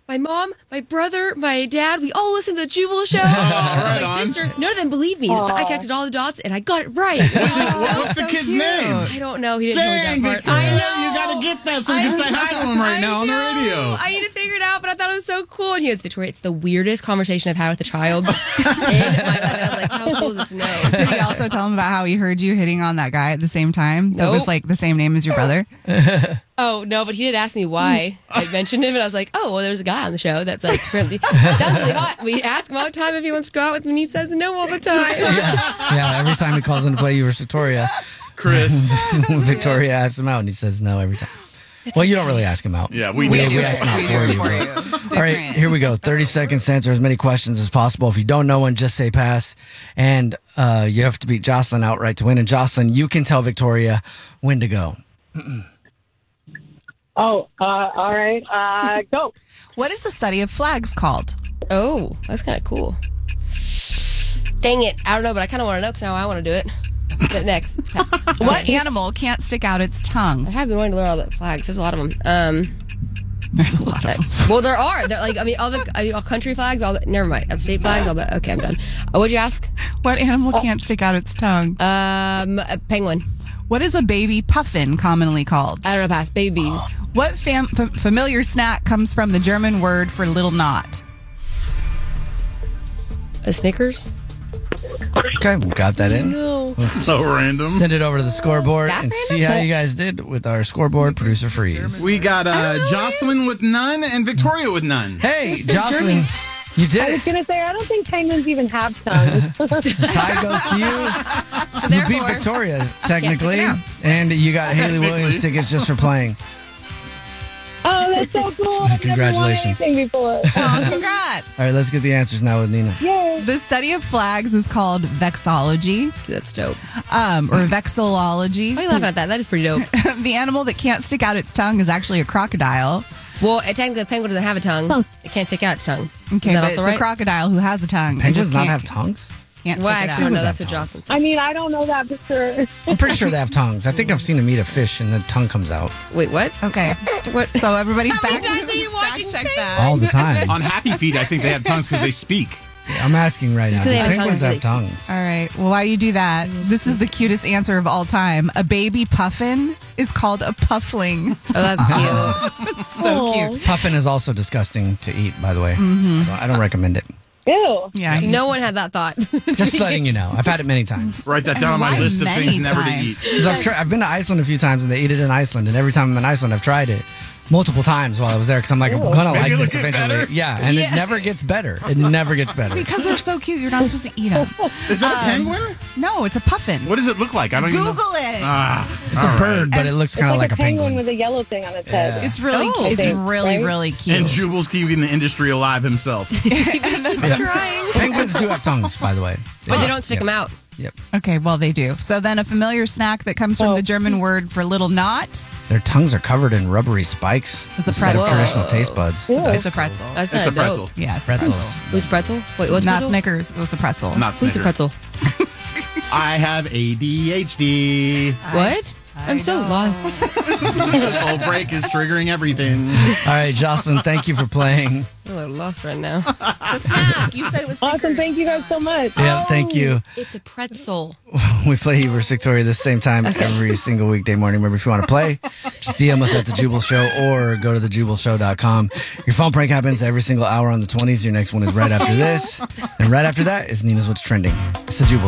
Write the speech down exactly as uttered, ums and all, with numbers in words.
my mom, my brother, my dad, we all listened to the Jubal show. right my on. sister, none of them believed me. But I connected all the dots and I got it right. What- What's the so kid's cute. name? I don't know. He didn't Dang, tell me that part. Victoria, I know. you gotta get that so we can I say hi to him right I now on the know. radio. I need to figure it out, but I thought it was so cool. And he goes, Victoria, it's the weirdest conversation I've had with a child in my life. And I was like, how cool is it to know? Did he also tell him about how he heard you hitting on that guy at the same time? That was Nope. like the same name as your brother? Oh, no, but he did ask me why I mentioned him, and I was like, oh, well, there's a guy on the show that's like, really, sounds really hot. We ask him all the time if he wants to go out with me, and he says no all the time. Yeah, every time he calls in to play you versus Victoria, Chris. Victoria asks him out, and he says no every time. Well, you don't really ask him out. Yeah, we we, do. we ask him out We for do it you. for but- you. All right, Different. here we go. thirty seconds to answer as many questions as possible. If you don't know one, just say pass. And uh, you have to beat Jocelyn outright to win. And Jocelyn, you can tell Victoria when to go. Oh, uh, all right. Uh, go. What is the study of flags called? Oh, that's kind of cool. Dang it. I don't know, but I kind of want to know because now I want to do it. But next. What animal can't stick out its tongue? I have been wanting to learn all the flags. There's a lot of them. Um, There's a lot of them. well, there are. They're like, I mean, all the I mean, all country flags, all the, never mind. All the state flags, all the, okay, I'm done. Uh, what'd you ask? What animal can't stick out its tongue? Um, a penguin. What is a baby puffin commonly called? I don't know, pass. Baby bees. What fam- f- familiar snack comes from the German word for little knot? A Snickers? Okay, we got that in. So random. Send it over to the scoreboard That and random? see how you guys did with our scoreboard producer freeze. We got uh, Jocelyn with none and Victoria with none. Hey, Jocelyn, you I did was it. going to say, I don't think penguins even have tongues. Tie goes to you. You beat therefore- Victoria, technically. out. And you got Haley Williams tickets just for playing. Oh, that's so cool. I've never won Congratulations. anything before. Oh, congrats. All right, let's get the answers now with Nina. Yay. The study of flags is called vexillology That's dope. um, or vexillology. Why are you laughing at that? That is pretty dope. The animal that can't stick out its tongue is actually a crocodile. Well, technically, a penguin doesn't have a tongue. It can't stick out its tongue. Okay, is that but also it's right? a crocodile who has a tongue. and Penguins just not can't- have tongues? Can't Well, stick it actually, out. no, Penguins that's have what tongues. Jocelyn said. I mean, I don't know that for sure. I'm pretty sure they have tongues. I think I've seen them eat a fish and the tongue comes out Wait, what? Okay. What? So everybody How many fact, times are you fact watching check Penguins? that. all the time. On Happy Feet, I think they have tongues because they speak. I'm asking right now. 'cause they have Penguins tongues, have they- tongues. All right. Well, while you do that, this is the cutest answer of all time. A baby puffin is called a puffling. Oh, that's cute. So Aw. cute. Puffin is also disgusting to eat, by the way. Mm-hmm. I don't recommend it. Ew. Yeah. he- No one had that thought. Just letting you know. I've had it many times. Write that down on my Why list of many things never to times? eat. 'Cause I've, tri- I've been to Iceland a few times and they eat it in Iceland. And every time I'm in Iceland, I've tried it multiple times while I was there because I'm like, I'm going to like Maybe this it'll get eventually. better. Yeah, and Yeah. it never gets better. It never gets better. Because they're so cute, you're not supposed to eat them. Is that a penguin? No, it's a puffin. What does it look like? I don't even know. Google it. Ah, It's a bird, but it looks It's kind of like, like a a penguin, penguin. with a yellow thing on its head. It's really Oh. cute. It's Okay, really, right? really cute. And Jubal's keeping the industry alive himself. Trying. Penguins do have tongues, by the way. But they don't stick Yep. them out. Yep. Okay, well, they do. So then a familiar snack that comes from Oh. the German word for little knot Their tongues are covered in rubbery spikes It's a instead of pretzel. traditional taste buds. Ew. it's a pretzel. That's It's kind a of pretzel. dope. Yeah, it's a Pretzels. pretzel. Who's pretzel? Wait, what's Not pretzel? Snickers. It was a pretzel. Not Who's a Snickers. pretzel? I have A D H D. What? I'm so know. lost. This whole break is triggering everything. All right, Jocelyn, thank you for playing. I'm a little lost right now. The snack. You said it was Snickers. Awesome. Thank you guys so much. Yeah, thank you. It's a pretzel. We play Hebrew Victoria the same time every single weekday morning. Remember, if you want to play, just D M us at The Jubal Show or go to the jubal show dot com. Your phone prank happens every single hour on the twenties. Your next one is right after this. And right after that is Nina's What's Trending. It's The Jubal Show.